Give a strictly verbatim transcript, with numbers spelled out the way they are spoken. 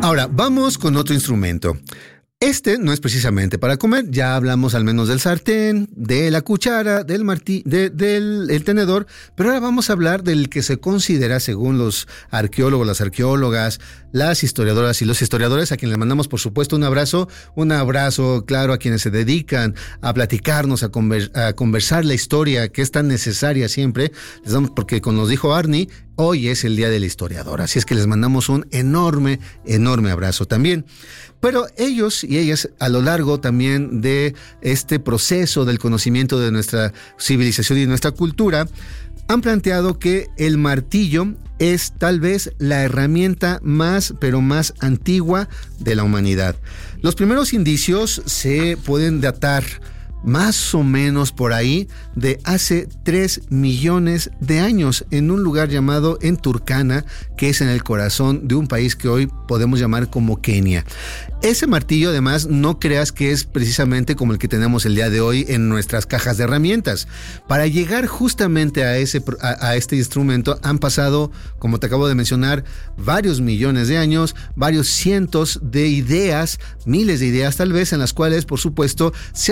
Ahora, vamos con otro instrumento. Este no es precisamente para comer, ya hablamos al menos del sartén, de la cuchara, del martillo, de, del el tenedor, pero ahora vamos a hablar del que se considera, según los arqueólogos, las arqueólogas, las historiadoras y los historiadores, a quienes les mandamos por supuesto un abrazo, un abrazo claro a quienes se dedican a platicarnos, a, conver, a conversar la historia que es tan necesaria siempre, les damos, porque como nos dijo Arnie, hoy es el Día del Historiador, así es que les mandamos un enorme, enorme abrazo también. Pero ellos y ellas, a lo largo también de este proceso del conocimiento de nuestra civilización y nuestra cultura, han planteado que el martillo es tal vez la herramienta más, pero más antigua de la humanidad. Los primeros indicios se pueden datar más o menos por ahí de hace tres millones de años en un lugar llamado en Turkana, que es en el corazón de un país que hoy podemos llamar como Kenia. Ese martillo, además, no creas que es precisamente como el que tenemos el día de hoy en nuestras cajas de herramientas. Para llegar justamente a, ese, a, a este instrumento han pasado, como te acabo de mencionar, varios millones de años, varios cientos de ideas, miles de ideas tal vez, en las cuales, por supuesto, se